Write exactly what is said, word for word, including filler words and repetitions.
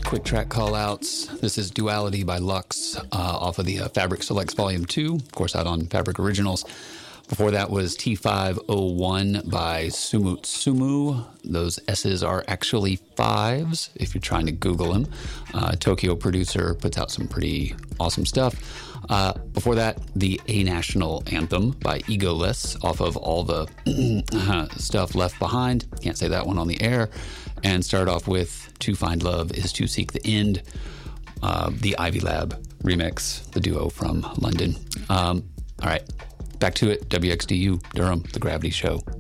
quick track call-outs. This is Duality by Lux uh, off of the uh, Fabric Selects Volume two, of course out on Fabric Originals. Before that was T five oh one by Sumu Sumu. Those S's are actually fives if you're trying to Google him. Uh, Tokyo producer, puts out some pretty awesome stuff. Uh, before that, the A National Anthem by Egoless off of All the Stuff Left Behind. Can't say that one on the air. And start off with To Find Love Is To Seek the End, uh, the Ivy Lab remix, the duo from London. Um, all right. Back to it, W X D U, Durham, The Gravity Show.